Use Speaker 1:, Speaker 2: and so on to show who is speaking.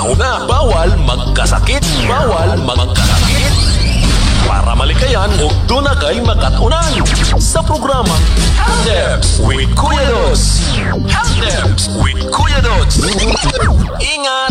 Speaker 1: panahon na. Bawal magkasakit. Bawal magkasakit. Para malikayan, ug doon na kay magkatunan sa programa Health Tips with Kuya Dos. Health Tips with Kuya Dos. Ingat!